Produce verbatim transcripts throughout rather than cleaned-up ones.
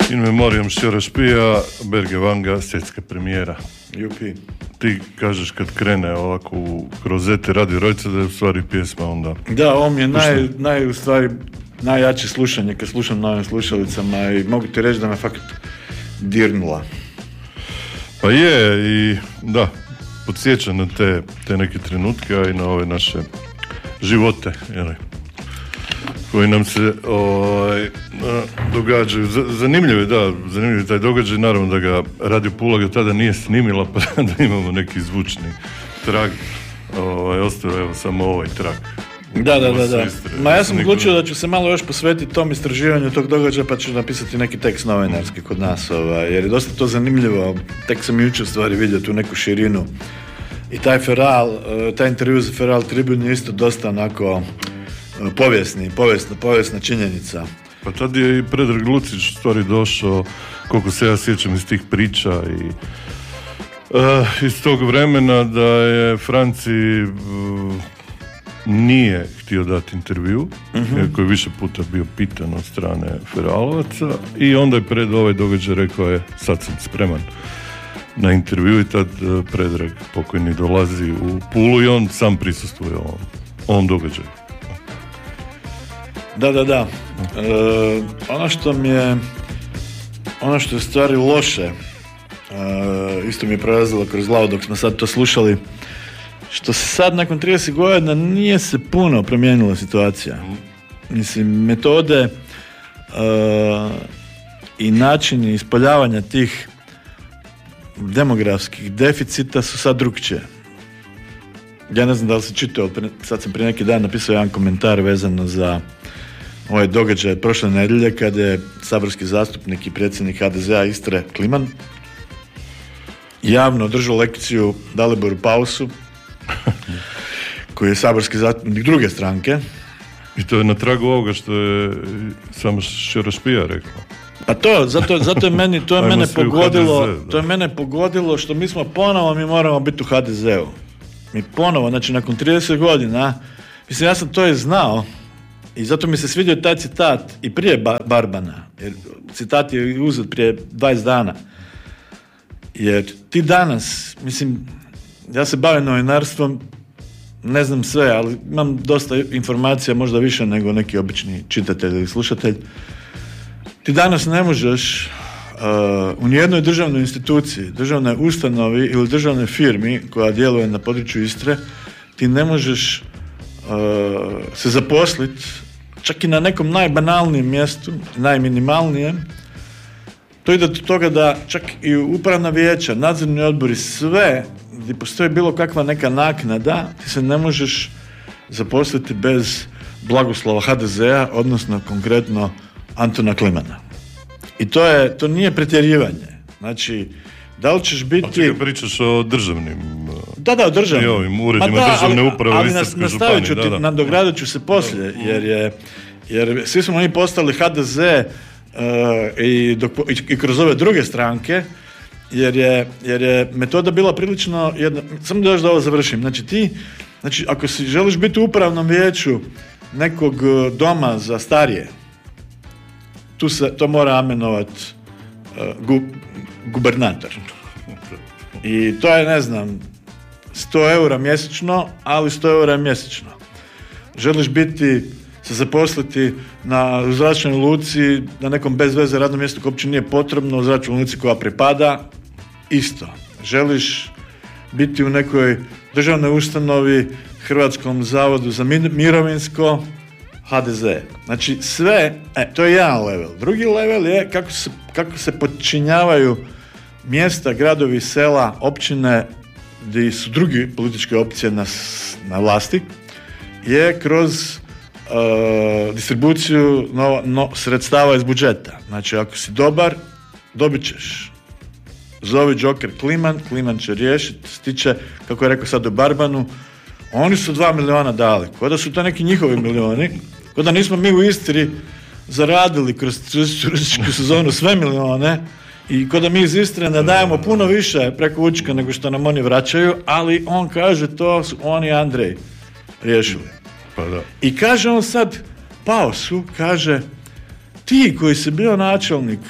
In memoriam Šerošpija, Berge Vanga, svjetska premijera. Jupi. Ti kažeš kad krene ovako u krozete Radio Rojca da je u stvari pjesma onda... Da, ovo mi je naj, naj, u stvari najjače slušanje kad slušam na ovim slušalicama i mogu ti reći da me fakat dirnula. Pa je, i da, podsjeća na te, te neke trenutke, a i na ove naše živote, jel? Koji nam se ovaj, događaju. Zanimljivo je, da, zanimljiv je taj događaj, naravno da ga Radio Pula ga tada nije snimila, pa da imamo neki zvučni trag. Ovaj, ostao evo samo ovaj trag. Da, da, da, da. Ma ja sam odlučio da ću se malo još posvetiti tom istraživanju tog događaja, pa ću napisati neki tekst novinarski kod nas, ovaj, jer je dosta to zanimljivo. Tek sam jučer stvari vidio tu neku širinu. I taj Feral, taj intervju za Feral Tribune je isto dosta onako povijesni, povijesna, povijesna činjenica. Pa tad je i Predrag Lucić stvari došao, koliko se ja sjećam iz tih priča i uh, iz tog vremena da je Franci uh, nije htio dati intervju, uh-huh. iako je više puta bio pitan od strane Feralovaca, i onda je pred ovaj događaj rekao je sad sam spreman na intervju, i tad uh, Predrag pokojni dolazi u Pulu i on sam prisustvuje ovom, ovom događaju. Da, da, da. E, ono što mi je ono što je stvari loše, e, isto mi je prolazilo kroz glavu dok smo sad to slušali, što se sad nakon trideset godina nije se puno promijenila situacija. Mislim, metode e, i načini ispoljavanja tih demografskih deficita su sad drukčije. Ja ne znam da li si čitao, sad sam prije neki dan napisao jedan komentar vezano za ovaj događaj prošle nedjelje kada je saborski zastupnik i predsjednik ha de zea Istre Kliman javno držao lekciju Daliboru Pausu koji je saborski zastupnik druge stranke. I to je na tragu ovoga što je samo Šerošpija rekao. Pa to, zato, zato je meni, to je mene pogodilo, ha de ze, to je mene pogodilo što mi smo ponovo, mi moramo biti u ha de zeu. Mi ponovo, znači nakon trideset godina, mislim ja sam to i znao, i zato mi se svidio taj citat i prije Barbana, jer citat je uzet prije dvadeset dana. Jer ti danas, mislim, ja se bavim novinarstvom, ne znam sve, ali imam dosta informacija, možda više nego neki obični čitatelj ili slušatelj. Ti danas ne možeš uh, u nijednoj državnoj instituciji, državnoj ustanovi ili državnoj firmi koja djeluje na području Istre, ti ne možeš uh, se zaposliti čak i na nekom najbanalnijem mjestu, najminimalnijem. To ide do toga da čak i upravna vijeća, nadzorni odbori, sve gdje postoji bilo kakva neka naknada, ti se ne možeš zaposliti bez blagoslova ha de zea, odnosno konkretno Antona Klimana. I to je, to nije pretjerivanje. Znači, da li ćeš biti... A čekaj, pričaš o državnim... Da, da, o državnim. I ovim uredima da, državne ali, uprave u Istarskoj županiji. Ali nastavit ću ti, nadogradit ću se poslije, jer je, jer svi smo mi postali ha de ze uh, i, dok, i, i kroz ove druge stranke, jer je, jer je metoda bila prilično jedna... Samo da još da ovo završim. Znači, ti, znači, ako si želiš biti u upravnom vijeću nekog doma za starije, tu se, to mora amenovat uh, gu, gubernator. I to je, ne znam, sto eura mjesečno, ali sto eura mjesečno. Želiš biti, se zaposliti na zračnoj luci, na nekom bez veze radnom mjestu koje uopće nije potrebno, u zračnoj luci koja pripada, isto. Želiš biti u nekoj državnoj ustanovi, Hrvatskom zavodu za mirovinsko, ha de ze. Znači sve, e, to je jedan level. Drugi level je kako se, kako se podčinjavaju mjesta, gradovi, sela, općine gdje su drugi političke opcije na, na vlasti, je kroz uh, distribuciju no, no, sredstava iz budžeta. Znači ako si dobar, dobit ćeš. Zovi Joker Kliman, Kliman će riješiti, stiče, kako je rekao sad u Barbanu, oni su dva miliona dali, kao da su to neki njihovi milioni, kao da nismo mi u Istri zaradili kroz turističku sezonu sve milione i kao da mi iz Istre ne dajemo puno više preko Učka nego što nam oni vraćaju, ali on kaže to su oni i Andrej riješili. Pa da. I kaže on sad Pausu, kaže ti koji si bio načelnik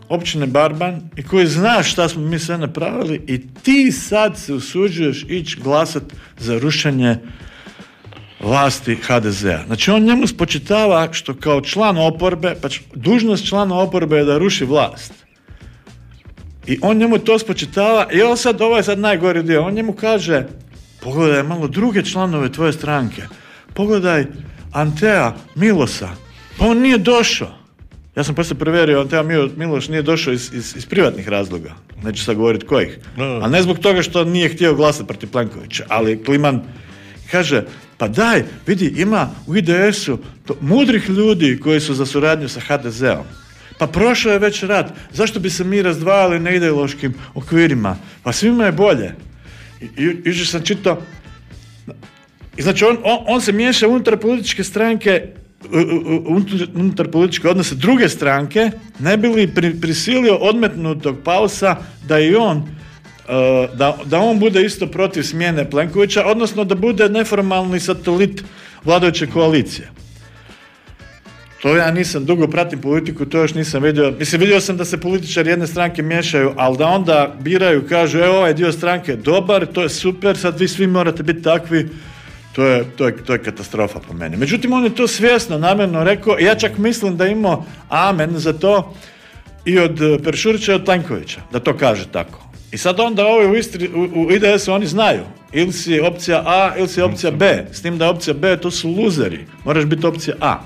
općine Barban i koji zna šta smo mi sve napravili i ti sad se usuđuješ ići glasat za rušenje vlasti ha de zea. Znači on njemu spočitava što kao član oporbe, pa dužnost člana oporbe je da ruši vlast. I on njemu to spočitava i ovo sad, ovo je sad najgori dio, on njemu kaže pogledaj malo druge članove tvoje stranke, pogledaj Antea Milosa, pa on nije došao. Ja sam poslije provjerio, Antea Miloš nije došao iz, iz, iz privatnih razloga, neću sad govoriti kojih, a ne zbog toga što nije htio glasati protiv Plenkovića, ali Kliman kaže, pa daj, vidi, ima u i de esu to, mudrih ljudi koji su za suradnju sa ha de zeom. Pa prošao je već rat, zašto bi se mi razdvajali na ideološkim okvirima? Pa svima je bolje. Jučer sam čitao, i znači on, on, on se miješa unutar političke stranke, unutar političke odnose druge stranke, ne bi li pri, prisilio odmetnutog Pausa da i on Da, da on bude isto protiv smjene Plenkovića, odnosno da bude neformalni satelit vladajuće koalicije. To ja nisam, dugo pratim politiku, to još nisam vidio. Mislim, vidio sam da se političari jedne stranke miješaju, ali da onda biraju, kažu, evo ovaj dio stranke je dobar, to je super, sad vi svi morate biti takvi, to je, to je, to je katastrofa po meni. Međutim, on je to svjesno, namjerno rekao, i ja čak mislim da imao amen za to i od Peršurića i od Plenkovića, da to kaže tako. I sad onda ovi u, Istri, u, u i de esu oni znaju, ili si opcija A, ili si opcija B, s tim da je opcija B, to su luzeri, moraš biti opcija A.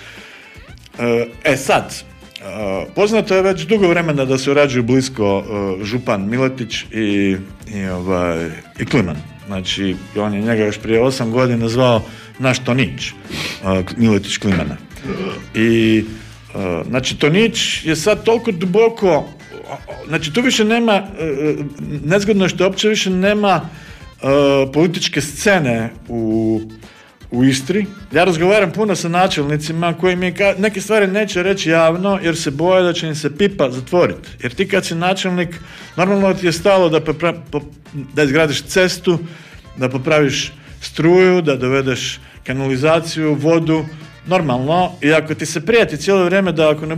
E sad, poznato je već dugo vremena da se urađuju blisko župan Miletić i, i, ovaj, i Kliman. Znači, on je njega još prije osam godina zvao naš Tonić, Miletić Klimana. I, znači, Tonić je sad toliko duboko, znači tu više nema, nezgodno je što uopće više nema uh, političke scene u, u Istri. Ja razgovaram puno sa načelnicima koji mi ka, neke stvari neće reći javno jer se boje da će im se pipa zatvoriti. Jer ti kad si načelnik, normalno ti je stalo da, popra, pop, da izgradiš cestu, da popraviš struju, da dovedeš kanalizaciju, vodu, normalno, i ako ti se prijeti cijelo vrijeme da ako ne